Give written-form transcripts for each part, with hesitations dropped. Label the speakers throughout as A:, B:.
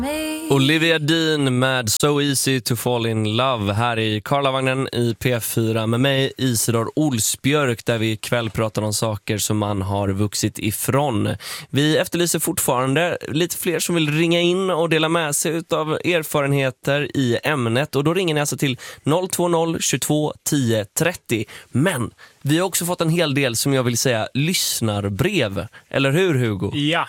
A: Olivia Dean med So Easy to Fall in Love här i Karlavagnen i P4 med mig Isidor Olsbjörk, där vi ikväll pratar om saker som man har vuxit ifrån. Vi efterlyser fortfarande lite fler som vill ringa in och dela med sig av erfarenheter i ämnet, och då ringer ni alltså till 020 22 10 30. Men vi har också fått en hel del, som jag vill säga, lyssnarbrev. Eller hur, Hugo?
B: Ja.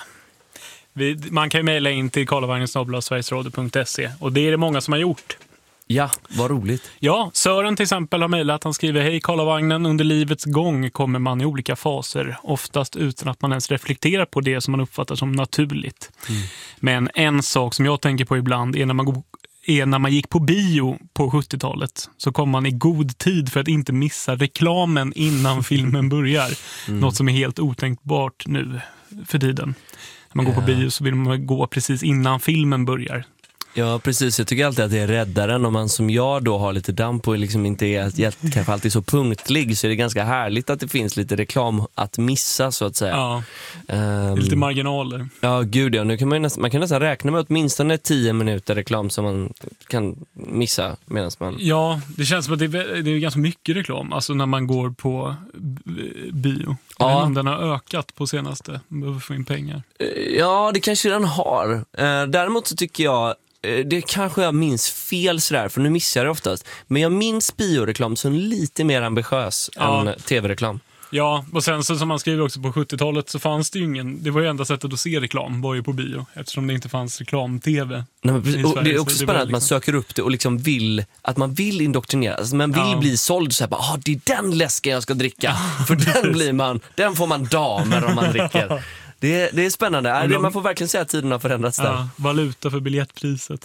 B: Man kan ju mejla in till karlavagnen@sverigesradio.se, och det är det många som har gjort.
A: Ja, vad roligt.
B: Ja, Sören till exempel har mejlat. Han skriver: Hej Karlavagnen, under livets gång kommer man i olika faser, oftast utan att man ens reflekterar på det som man uppfattar som naturligt. Men en sak som jag tänker på ibland är när man gick på bio på 70-talet, så kom man i god tid för att inte missa reklamen innan filmen börjar. Något som är helt otänkbart nu för tiden. När man går på bio så vill man gå precis innan filmen börjar.
A: Ja, precis. Jag tycker alltid att det är räddaren om man som jag då har lite damp och liksom inte är kanske alltid så punktlig, så är det ganska härligt att det finns lite reklam att missa, så att säga.
B: Ja, lite marginaler.
A: Ja, gud ja. Nu kan man kan nästan räkna med åtminstone 10 minuter reklam som man kan missa medan man... Ja,
B: det känns som att det är ganska mycket reklam, alltså när man går på bio. Jag vet inte om den har ökat på senaste. Man behöver få in pengar.
A: Ja, det kanske den har. Däremot så tycker jag, det kanske jag minns fel sådär, för nu missar jag det oftast. Men jag minns bioreklam som lite mer ambitiös än tv-reklam. Ja, och sen så, som man skriver också, på 70-talet så fanns det ju det var ju enda sättet att se reklam var ju på bio, eftersom det inte fanns reklam-tv. Nej, och det är också spännande att man söker upp det och liksom vill, att man vill indoktrinera, alltså man vill bli såld så här, bara, det är den läsken jag ska dricka, för den får man damer om man dricker. Det är spännande. Man får verkligen säga att tiden har förändrats där. Ja,
B: valuta för biljettpriset.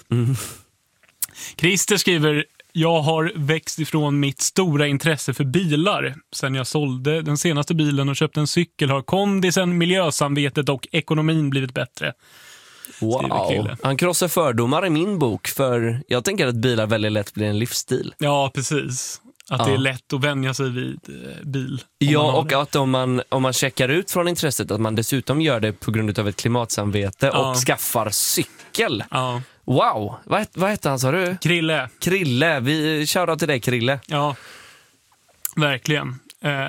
B: Christer skriver: Jag har växt ifrån mitt stora intresse för bilar. Sen jag sålde den senaste bilen och köpte en cykel har kondisen, miljösamvetet och ekonomin blivit bättre.
A: Wow, han krossar fördomar i min bok, för jag tänker att bilar väldigt lätt blir en livsstil.
B: Ja, precis. Att det är lätt att vänja sig vid bil.
A: Ja, och att om man checkar ut från intresset, att man dessutom gör det på grund av ett klimatsamvete och skaffar cykel. Ja. Wow, vad heter han, sa du? Krille, vi kör till dig, Krille.
B: Ja, verkligen.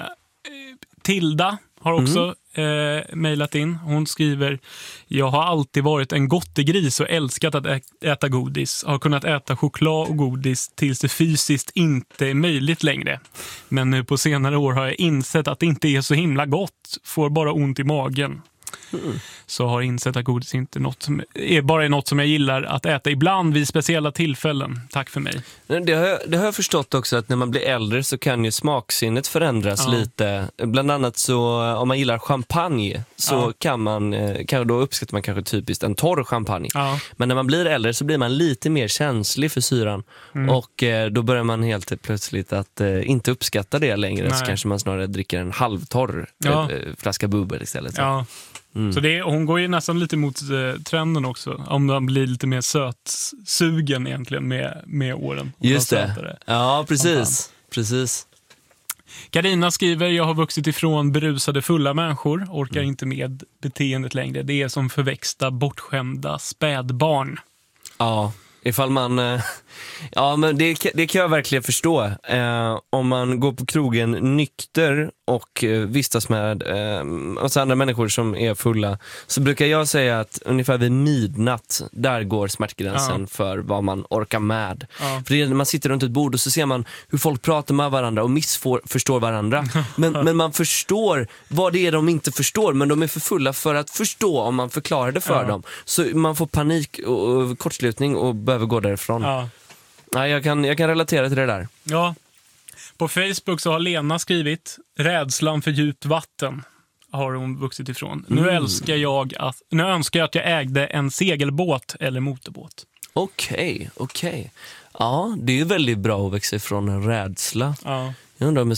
B: Tilda har också mejlat in. Hon skriver: Jag har alltid varit en gottegris och älskat att äta godis. Har kunnat äta choklad och godis tills det fysiskt inte är möjligt längre. Men nu på senare år har jag insett att det inte är så himla gott. Får bara ont i magen. Så har insett att godis inte är bara något som jag gillar att äta ibland vid speciella tillfällen. Tack för mig.
A: Det har jag förstått också, att när man blir äldre så kan ju smaksinnet förändras lite. Bland annat så om man gillar champagne så då uppskattar man kanske typiskt en torr champagne. Men när man blir äldre så blir man lite mer känslig för syran. Och då börjar man helt plötsligt att inte uppskatta det längre. Så kanske man snarare dricker en halvtorr flaska bubbel istället.
B: Ja. Så hon går ju nästan lite mot trenden också. Om man blir lite mer sötsugen egentligen med åren.
A: Just det. Ja, precis.
B: Carina skriver: Jag har vuxit ifrån berusade fulla människor. Orkar inte med beteendet längre. Det är som förväxta, bortskämda spädbarn.
A: Ja, ifall man... Ja, men det kan jag verkligen förstå. Om man går på krogen nykter och vistas med andra människor som är fulla, så brukar jag säga att ungefär vid midnatt, där går smärtgränsen för vad man orkar med. För det är när man sitter runt ett bord och så ser man hur folk pratar med varandra och missförstår varandra. Men man förstår vad det är de inte förstår, men de är för fulla för att förstå om man förklarar det för dem. Så man får panik och kortslutning och behöver gå därifrån. Nej, jag kan relatera till det där. Ja.
B: På Facebook så har Lena skrivit: Rädslan för djupt vatten har hon vuxit ifrån. Nu önskar jag att jag ägde en segelbåt eller motorbåt.
A: Okej. Ja, det är ju väldigt bra att växa ifrån en rädsla. Ja. Jag undrar om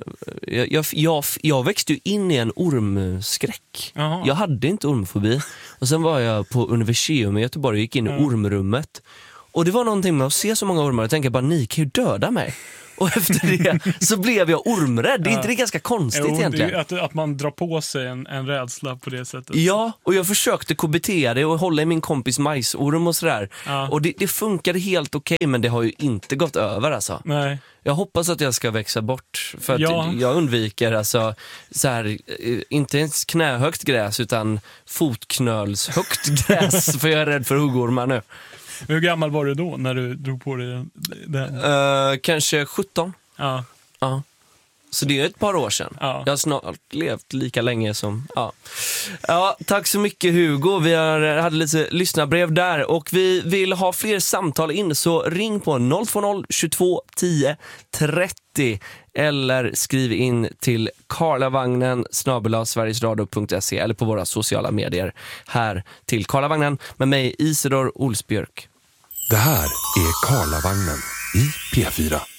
A: jag växte ju in i en ormskräck. Aha. Jag hade inte ormfobi. Och sen var jag på Universium i Göteborg och gick in i ormrummet. Och det var någonting med att se så många ormar och tänka bara, ni kan ju döda mig. Och efter det så blev jag ormrädd. Det är inte det ganska konstigt egentligen?
B: Att man drar på sig en rädsla på det sättet.
A: Ja, och jag försökte KBT det och hålla i min kompis majsorm och sådär. Ja. Och det funkade helt okej, men det har ju inte gått över alltså.
B: Nej.
A: Jag hoppas att jag ska växa bort, för att jag undviker alltså så här, inte ens knähögt gräs utan fotknölshögt gräs, för jag är rädd för huggormar nu.
B: Hur gammal var du då när du drog på dig den?
A: Kanske 17.
B: Ja.
A: Ja. Så det är ett par år sedan. Ja. Jag har snart levt lika länge som... Ja, tack så mycket Hugo. Vi hade lite lyssnarbrev där. Och vi vill ha fler samtal in, så ring på 020 22 10 30. Eller skriv in till karlavagnen@sverigesradio.se eller på våra sociala medier här till Karlavagnen med mig Isidor Olsbjörk.
C: Det här är Karlavagnen i P4.